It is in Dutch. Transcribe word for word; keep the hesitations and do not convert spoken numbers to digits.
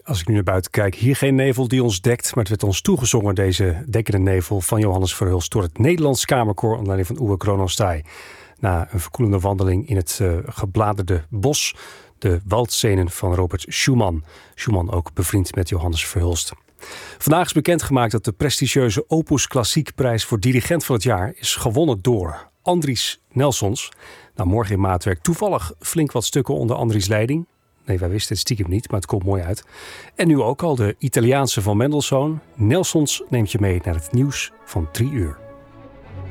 Als ik nu naar buiten kijk, hier geen nevel die ons dekt, maar het werd ons toegezongen, deze dekkende nevel van Johannes Verhulst, door het Nederlands Kamerkoor onder leiding van Uwe Kronostai. Na een verkoelende wandeling in het uh, gebladerde bos, de waldscenen van Robert Schumann. Schumann ook bevriend met Johannes Verhulst. Vandaag is bekendgemaakt dat de prestigieuze Opus Klassiek prijs voor dirigent van het jaar is gewonnen door Andries Nelsons. Nou, morgen in maatwerk toevallig flink wat stukken onder Andries' leiding. Nee, wij wisten het stiekem niet, maar het komt mooi uit. En nu ook al de Italiaanse van Mendelssohn. Nelsons neemt je mee naar het nieuws van drie uur.